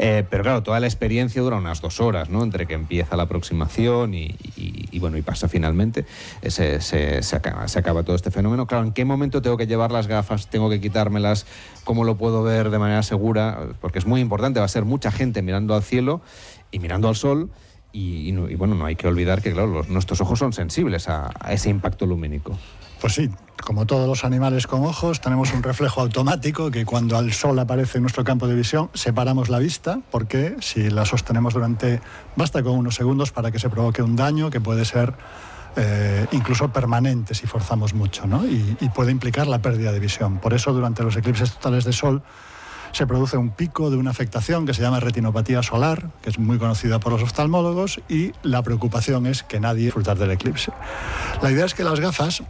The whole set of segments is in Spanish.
Pero claro, toda la experiencia dura unas 2 horas, ¿no? Entre que empieza la aproximación y pasa finalmente, se acaba todo este fenómeno. Claro, ¿en qué momento tengo que llevar las gafas? ¿Tengo que quitármelas? ¿Cómo lo puedo ver de manera segura? Porque es muy importante, va a ser mucha gente mirando al cielo y mirando al sol. Y no hay que olvidar que, claro, nuestros ojos son sensibles a ese impacto lumínico. Pues sí, como todos los animales con ojos, tenemos un reflejo automático que cuando el sol aparece en nuestro campo de visión, separamos la vista, porque si la sostenemos basta con unos segundos para que se provoque un daño que puede ser incluso permanente si forzamos mucho, ¿no? Y puede implicar la pérdida de visión. Por eso, durante los eclipses totales de sol, se produce un pico de una afectación que se llama retinopatía solar, que es muy conocida por los oftalmólogos, y la preocupación es que nadie disfrutar del eclipse. La idea es que las gafas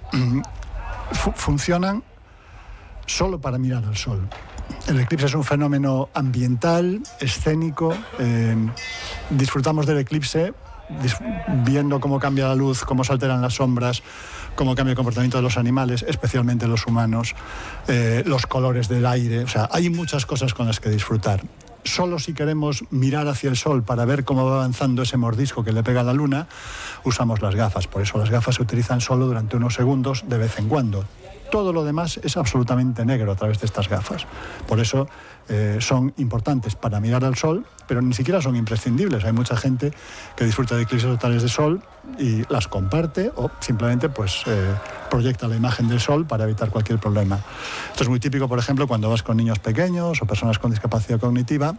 funcionan solo para mirar al sol. El eclipse es un fenómeno ambiental, escénico. Disfrutamos del eclipse viendo cómo cambia la luz, cómo se alteran las sombras, cómo cambia el comportamiento de los animales, especialmente los humanos, los colores del aire. O sea, hay muchas cosas con las que disfrutar. Solo si queremos mirar hacia el sol para ver cómo va avanzando ese mordisco que le pega a la luna, usamos las gafas. Por eso las gafas se utilizan solo durante unos segundos de vez en cuando. Todo lo demás es absolutamente negro a través de estas gafas. Por eso son importantes para mirar al sol, pero ni siquiera son imprescindibles. Hay mucha gente que disfruta de eclipses totales de sol y las comparte o simplemente proyecta la imagen del sol para evitar cualquier problema. Esto es muy típico, por ejemplo, cuando vas con niños pequeños o personas con discapacidad cognitiva.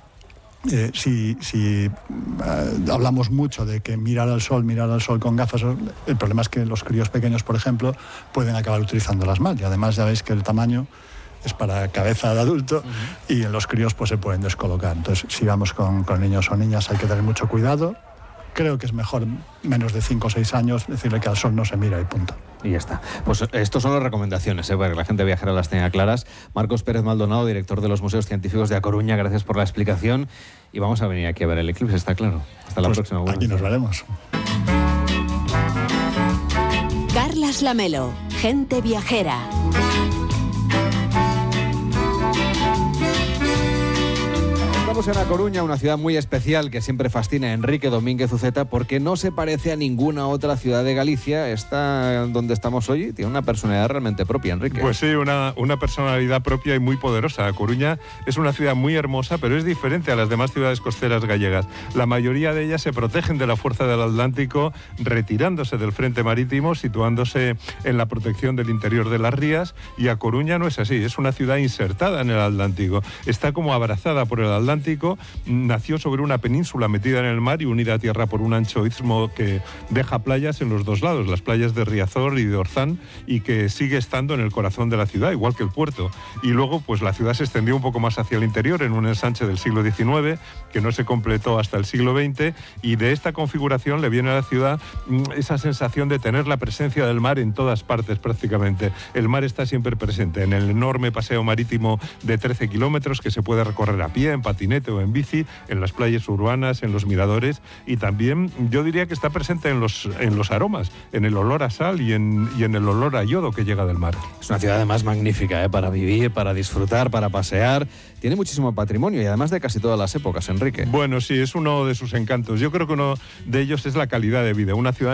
Si hablamos mucho de que mirar al sol con gafas, el problema es que los críos pequeños, por ejemplo, pueden acabar utilizándolas mal. Y además ya veis que el tamaño es para cabeza de adulto y en los críos se pueden descolocar. Entonces, si vamos con niños o niñas, hay que tener mucho cuidado. Creo que es mejor, menos de 5 o 6 años, decirle que al sol no se mira y punto. Y ya está. Pues estas son las recomendaciones, para que la gente viajera las tenga claras. Marcos Pérez Maldonado, director de los Museos Científicos de A Coruña, gracias por la explicación. Y vamos a venir aquí a ver el eclipse, está claro. Hasta la próxima. Aquí nos veremos. Carlas Lamelo, gente viajera. Estamos en A Coruña, una ciudad muy especial que siempre fascina a Enrique Domínguez Uceta porque no se parece a ninguna otra ciudad de Galicia. Esta donde estamos hoy tiene una personalidad realmente propia, Enrique. Pues sí, una personalidad propia y muy poderosa. A Coruña es una ciudad muy hermosa, pero es diferente a las demás ciudades costeras gallegas. La mayoría de ellas se protegen de la fuerza del Atlántico, retirándose del frente marítimo, situándose en la protección del interior de las rías, y A Coruña no es así, es una ciudad insertada en el Atlántico. Está como abrazada por el Atlántico. Nació sobre una península metida en el mar y unida a tierra por un ancho istmo que deja playas en los dos lados, las playas de Riazor y de Orzán, y que sigue estando en el corazón de la ciudad, igual que el puerto. Y luego, pues la ciudad se extendió un poco más hacia el interior en un ensanche del siglo XIX, que no se completó hasta el siglo XX, y de esta configuración le viene a la ciudad esa sensación de tener la presencia del mar en todas partes prácticamente. El mar está siempre presente en el enorme paseo marítimo de 13 kilómetros que se puede recorrer a pie, en patinete o en bici, en las playas urbanas, en los miradores, y también yo diría que está presente en los aromas, en el olor a sal y en el olor a yodo que llega del mar. Es una ciudad además magnífica, para vivir, para disfrutar, para pasear. Tiene muchísimo patrimonio y además de casi todas las épocas, Enrique. Bueno, sí, es uno de sus encantos. Yo creo que uno de ellos es la calidad de vida. Una ciudad